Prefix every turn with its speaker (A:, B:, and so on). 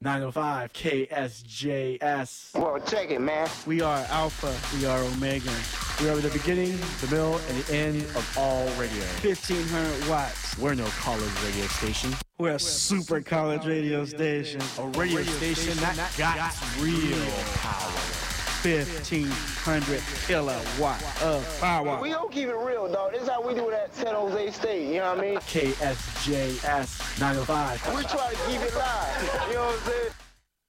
A: 905 KSJS.
B: Well, check it, man.
A: We are Alpha. We are Omega. We are the beginning, the middle, and the end of all radio. 1500 watts. We're no college radio station. We're a super college radio station. A radio station that got real power. 1500 kilowatt of power.
B: We don't keep it real, dog. This is how we do it at San Jose State, you know what I mean?
A: KSJS 905.
B: We try to keep it live, you know what I'm saying?